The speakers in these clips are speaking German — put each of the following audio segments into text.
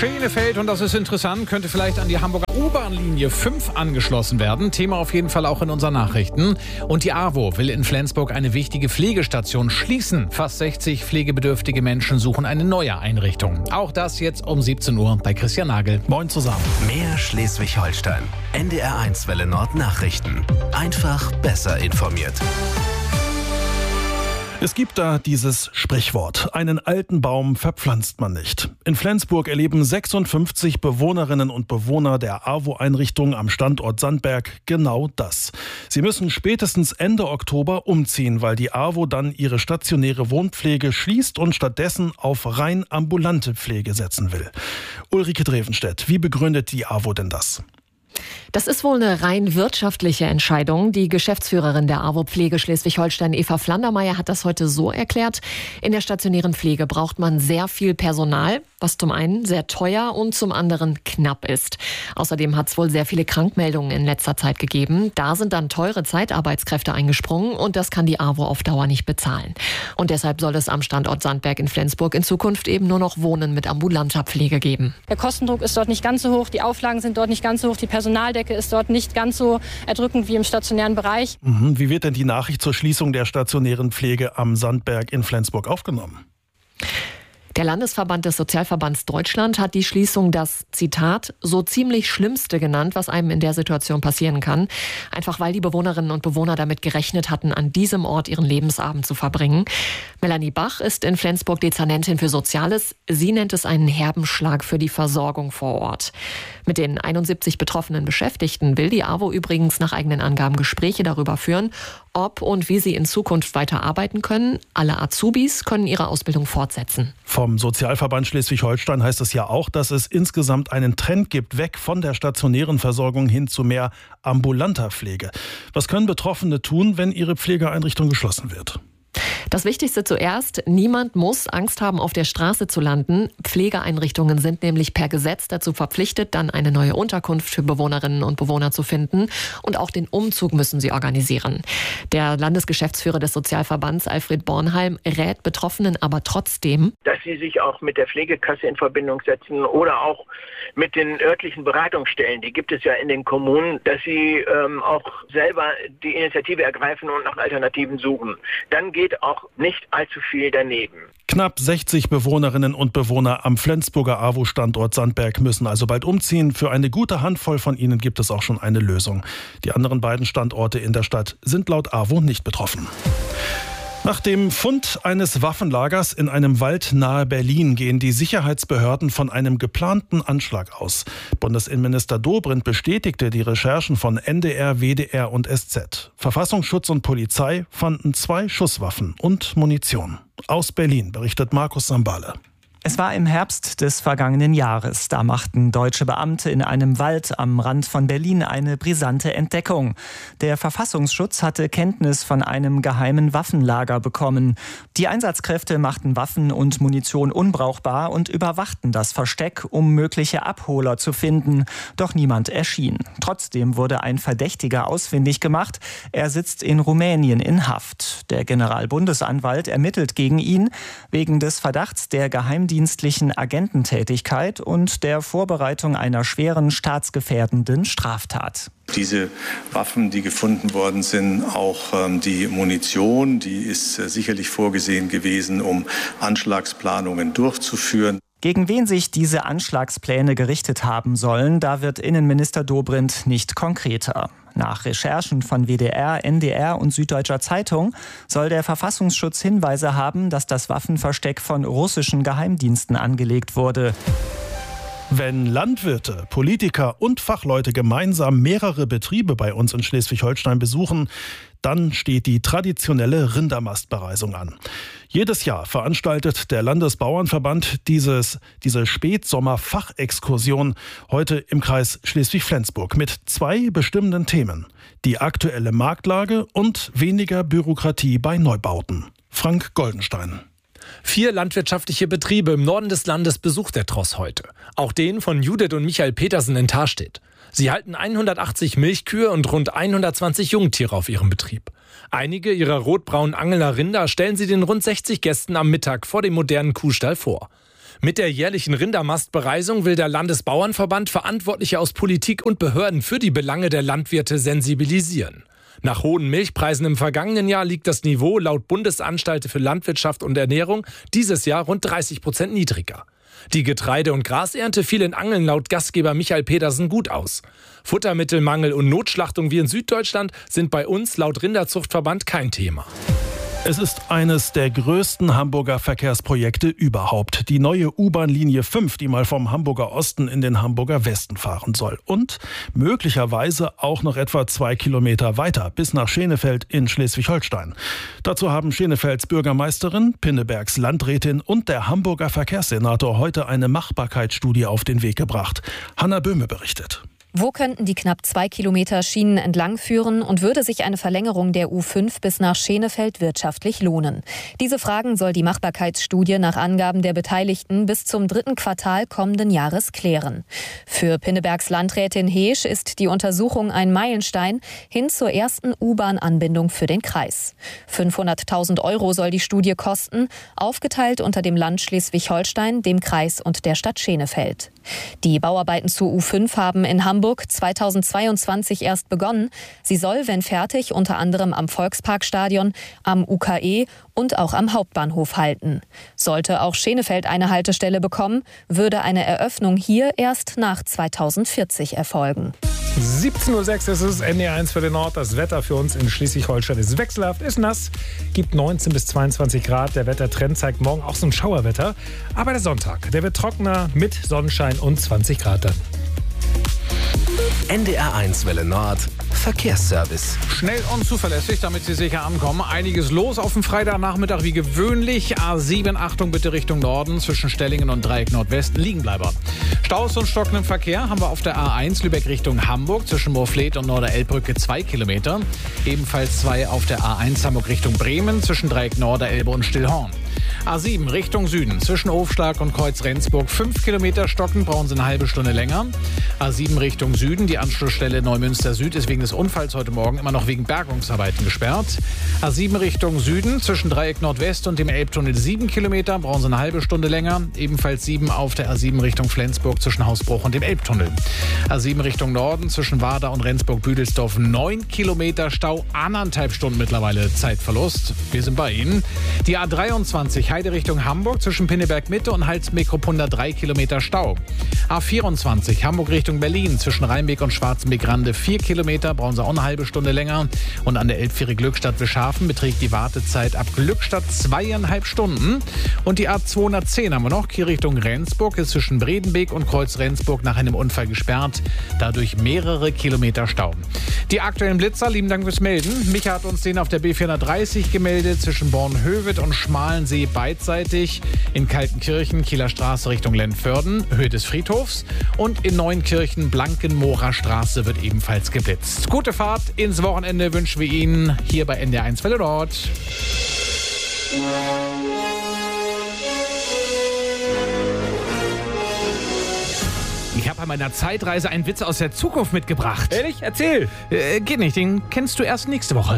Schenefeld, und das ist interessant, könnte vielleicht an die Hamburger U-Bahn-Linie 5 angeschlossen werden. Thema auf jeden Fall auch in unseren Nachrichten. Und die AWO will in Flensburg eine wichtige Pflegestation schließen. Fast 60 pflegebedürftige Menschen suchen eine neue Einrichtung. Auch das jetzt um 17 Uhr bei Christian Nagel. Moin zusammen. Mehr Schleswig-Holstein. NDR1 Welle Nord Nachrichten. Einfach besser informiert. Es gibt da dieses Sprichwort: Einen alten Baum verpflanzt man nicht. In Flensburg erleben 56 Bewohnerinnen und Bewohner der AWO-Einrichtung am Standort Sandberg genau das. Sie müssen spätestens Ende Oktober umziehen, weil die AWO dann ihre stationäre Wohnpflege schließt und stattdessen auf rein ambulante Pflege setzen will. Ulrike Drevenstedt, wie begründet die AWO denn das? Das ist wohl eine rein wirtschaftliche Entscheidung. Die Geschäftsführerin der AWO Pflege Schleswig-Holstein, Eva Flandermeier, hat das heute so erklärt: In der stationären Pflege braucht man sehr viel Personal, was zum einen sehr teuer und zum anderen knapp ist. Außerdem hat es wohl sehr viele Krankmeldungen in letzter Zeit gegeben. Da sind dann teure Zeitarbeitskräfte eingesprungen und das kann die AWO auf Dauer nicht bezahlen. Und deshalb soll es am Standort Sandberg in Flensburg in Zukunft eben nur noch Wohnen mit ambulanter Pflege geben. Der Kostendruck ist dort nicht ganz so hoch, die Auflagen sind dort nicht ganz so hoch, die Personaldecke ist dort nicht ganz so erdrückend wie im stationären Bereich. Wie wird denn die Nachricht zur Schließung der stationären Pflege am Sandberg in Flensburg aufgenommen? Der Landesverband des Sozialverbands Deutschland hat die Schließung das, Zitat, so ziemlich Schlimmste genannt, was einem in der Situation passieren kann. Einfach weil die Bewohnerinnen und Bewohner damit gerechnet hatten, an diesem Ort ihren Lebensabend zu verbringen. Melanie Bach ist in Flensburg Dezernentin für Soziales. Sie nennt es einen herben Schlag für die Versorgung vor Ort. Mit den 71 betroffenen Beschäftigten will die AWO übrigens nach eigenen Angaben Gespräche darüber führen, ob und wie sie in Zukunft weiter arbeiten können. Alle Azubis können ihre Ausbildung fortsetzen. Vom Sozialverband Schleswig-Holstein heißt es ja auch, dass es insgesamt einen Trend gibt, weg von der stationären Versorgung hin zu mehr ambulanter Pflege. Was können Betroffene tun, wenn ihre Pflegeeinrichtung geschlossen wird? Das Wichtigste zuerst: Niemand muss Angst haben, auf der Straße zu landen. Pflegeeinrichtungen sind nämlich per Gesetz dazu verpflichtet, dann eine neue Unterkunft für Bewohnerinnen und Bewohner zu finden. Und auch den Umzug müssen sie organisieren. Der Landesgeschäftsführer des Sozialverbands, Alfred Bornheim, rät Betroffenen aber trotzdem, dass sie sich auch mit der Pflegekasse in Verbindung setzen oder auch mit den örtlichen Beratungsstellen, die gibt es ja in den Kommunen, dass sie auch selber die Initiative ergreifen und nach Alternativen suchen. Dann geht auch nicht allzu viel daneben. Knapp 60 Bewohnerinnen und Bewohner am Flensburger AWO-Standort Sandberg müssen also bald umziehen. Für eine gute Handvoll von ihnen gibt es auch schon eine Lösung. Die anderen beiden Standorte in der Stadt sind laut AWO nicht betroffen. Nach dem Fund eines Waffenlagers in einem Wald nahe Berlin gehen die Sicherheitsbehörden von einem geplanten Anschlag aus. Bundesinnenminister Dobrindt bestätigte die Recherchen von NDR, WDR und SZ. Verfassungsschutz und Polizei fanden 2 Schusswaffen und Munition. Aus Berlin berichtet Markus Sambale. Es war im Herbst des vergangenen Jahres. Da machten deutsche Beamte in einem Wald am Rand von Berlin eine brisante Entdeckung. Der Verfassungsschutz hatte Kenntnis von einem geheimen Waffenlager bekommen. Die Einsatzkräfte machten Waffen und Munition unbrauchbar und überwachten das Versteck, um mögliche Abholer zu finden. Doch niemand erschien. Trotzdem wurde ein Verdächtiger ausfindig gemacht. Er sitzt in Rumänien in Haft. Der Generalbundesanwalt ermittelt gegen ihn wegen des Verdachts der geheimdienstlichen Agententätigkeit und der Vorbereitung einer schweren staatsgefährdenden Straftat. Diese Waffen, die gefunden worden sind, auch die Munition, die ist sicherlich vorgesehen gewesen, um Anschlagsplanungen durchzuführen. Gegen wen sich diese Anschlagspläne gerichtet haben sollen, da wird Innenminister Dobrindt nicht konkreter. Nach Recherchen von WDR, NDR und Süddeutscher Zeitung soll der Verfassungsschutz Hinweise haben, dass das Waffenversteck von russischen Geheimdiensten angelegt wurde. Wenn Landwirte, Politiker und Fachleute gemeinsam mehrere Betriebe bei uns in Schleswig-Holstein besuchen, dann steht die traditionelle Rindermastbereisung an. Jedes Jahr veranstaltet der Landesbauernverband diese Spätsommer-Fachexkursion heute im Kreis Schleswig-Flensburg mit 2 bestimmenden Themen: die aktuelle Marktlage und weniger Bürokratie bei Neubauten. Frank Goldenstein. 4 landwirtschaftliche Betriebe im Norden des Landes besucht der Tross heute. Auch den von Judith und Michael Petersen in Tarstedt. Sie halten 180 Milchkühe und rund 120 Jungtiere auf ihrem Betrieb. Einige ihrer rotbraunen Angeler Rinder stellen sie den rund 60 Gästen am Mittag vor dem modernen Kuhstall vor. Mit der jährlichen Rindermastbereisung will der Landesbauernverband Verantwortliche aus Politik und Behörden für die Belange der Landwirte sensibilisieren. Nach hohen Milchpreisen im vergangenen Jahr liegt das Niveau laut Bundesanstalt für Landwirtschaft und Ernährung dieses Jahr rund 30% niedriger. Die Getreide- und Grasernte fiel in Angeln laut Gastgeber Michael Pedersen gut aus. Futtermittelmangel und Notschlachtung wie in Süddeutschland sind bei uns laut Rinderzuchtverband kein Thema. Es ist eines der größten Hamburger Verkehrsprojekte überhaupt. Die neue U-Bahn-Linie 5, die mal vom Hamburger Osten in den Hamburger Westen fahren soll. Und möglicherweise auch noch etwa 2 Kilometer weiter bis nach Schenefeld in Schleswig-Holstein. Dazu haben Schenefelds Bürgermeisterin, Pinnebergs Landrätin und der Hamburger Verkehrssenator heute eine Machbarkeitsstudie auf den Weg gebracht. Hanna Böhme berichtet. Wo könnten die knapp 2 Kilometer Schienen entlang führen und würde sich eine Verlängerung der U5 bis nach Schenefeld wirtschaftlich lohnen? Diese Fragen soll die Machbarkeitsstudie nach Angaben der Beteiligten bis zum 3. Quartal kommenden Jahres klären. Für Pinnebergs Landrätin Heesch ist die Untersuchung ein Meilenstein hin zur ersten U-Bahn-Anbindung für den Kreis. 500.000 € soll die Studie kosten, aufgeteilt unter dem Land Schleswig-Holstein, dem Kreis und der Stadt Schenefeld. Die Bauarbeiten zur U5 haben in Hamburg 2022 erst begonnen. Sie soll, wenn fertig, unter anderem am Volksparkstadion, am UKE und auch am Hauptbahnhof halten. Sollte auch Schenefeld eine Haltestelle bekommen, würde eine Eröffnung hier erst nach 2040 erfolgen. 17:06 Uhr ist es, NDR1 für den Nord. Das Wetter für uns in Schleswig-Holstein ist wechselhaft, ist nass, gibt 19 bis 22 Grad. Der Wettertrend zeigt morgen auch so ein Schauerwetter. Aber der Sonntag, der wird trockener mit Sonnenschein und 20 Grad dann. NDR1 Welle Nord, Verkehrsservice. Schnell und zuverlässig, damit Sie sicher ankommen. Einiges los auf dem Freitagnachmittag wie gewöhnlich. A7, Achtung bitte Richtung Norden, zwischen Stellingen und Dreieck Nordwest, Liegenbleiber. Staus und stockendem Verkehr haben wir auf der A1 Lübeck Richtung Hamburg, zwischen Moorfleet und Norderelbbrücke 2 Kilometer. Ebenfalls 2 auf der A1 Hamburg Richtung Bremen, zwischen Dreieck Norderelbe und Stillhorn. A7 Richtung Süden, zwischen Hofschlag und Kreuz Rendsburg 5 Kilometer stocken, brauchen Sie eine halbe Stunde länger. A7 Richtung Süden, die Anschlussstelle Neumünster Süd ist wegen des Unfalls heute Morgen immer noch wegen Bergungsarbeiten gesperrt. A7 Richtung Süden, zwischen Dreieck Nordwest und dem Elbtunnel 7 Kilometer, brauchen Sie eine halbe Stunde länger. Ebenfalls 7 auf der A7 Richtung Flensburg zwischen Hausbruch und dem Elbtunnel. A7 Richtung Norden, zwischen Warda und Rendsburg-Büdelsdorf 9 Kilometer Stau, 1,5 Stunden mittlerweile Zeitverlust. Wir sind bei Ihnen. Die A23 Heide Richtung Hamburg, zwischen Pinneberg Mitte und Halsmeck-Ruppunda 3 Kilometer Stau. A24 Hamburg Richtung Berlin, zwischen Rheinbeck und Schwarzenbeck-Rande 4 Kilometer, brauchen Sie auch eine halbe Stunde länger. Und an der Elbfähre Glückstadt-Wischhafen beträgt die Wartezeit ab Glückstadt 2,5 Stunden. Und die A210 haben wir noch, hier Richtung Rendsburg, ist zwischen Bredenbeek und Kreuz Rendsburg nach einem Unfall gesperrt. Dadurch mehrere Kilometer Stau. Die aktuellen Blitzer, lieben Dank fürs Melden. Micha hat uns den auf der B430 gemeldet, zwischen Bornhöved und Schmalensee beidseitig. In Kaltenkirchen, Kieler Straße Richtung Lentförden, Höhe des Friedhofs. Und in Neunkirchen, Blankenmoorer Straße wird ebenfalls geblitzt. Gute Fahrt ins Wochenende wünschen wir Ihnen hier bei NDR1 Welle Nord. Ich habe bei meiner Zeitreise einen Witz aus der Zukunft mitgebracht. Ehrlich? Erzähl! Geht nicht, den kennst du erst nächste Woche.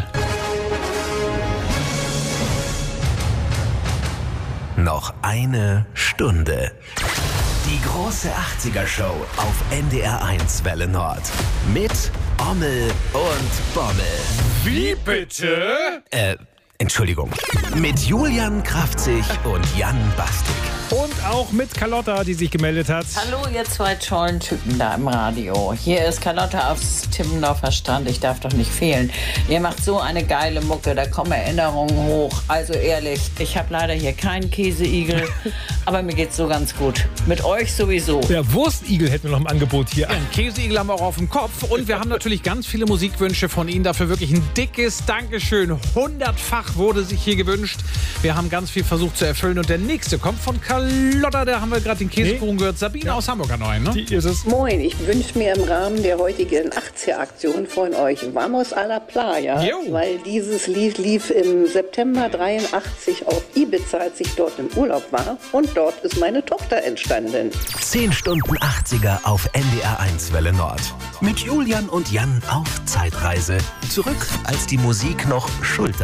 Noch eine Stunde. Die große 80er-Show auf NDR1 Welle Nord. Mit Ommel und Bommel. Wie bitte? Entschuldigung. Mit Julian Kraftzig und Jan Bastik. Und auch mit Carlotta, die sich gemeldet hat. Hallo, ihr zwei tollen Typen da im Radio. Hier ist Carlotta aufs Timmendorfer Strand. Ich darf doch nicht fehlen. Ihr macht so eine geile Mucke, da kommen Erinnerungen hoch. Also ehrlich, ich habe leider hier keinen Käseigel, aber mir geht's so ganz gut. Mit euch sowieso. Ja, Wurstigel hätten wir noch im Angebot hier. Ja, einen Käseigel haben wir auch auf dem Kopf. Und wir haben natürlich ganz viele Musikwünsche von Ihnen. Dafür wirklich ein dickes Dankeschön. 100-fach wurde sich hier gewünscht. Wir haben ganz viel versucht zu erfüllen. Und der nächste kommt von Carlotta. Da haben wir gerade den Käsekuchen gehört. Sabine aus Hamburg an euch, ne? Die ist es. Moin, ich wünsche mir im Rahmen der heutigen 80er-Aktion von euch Vamos a la Playa, weil dieses Lied lief im September 83 auf Ibiza, als ich dort im Urlaub war. Und dort ist meine Tochter entstanden. 10 Stunden 80er auf NDR1 Welle Nord. Mit Julian und Jan auf Zeitreise. Zurück, als die Musik noch Schulter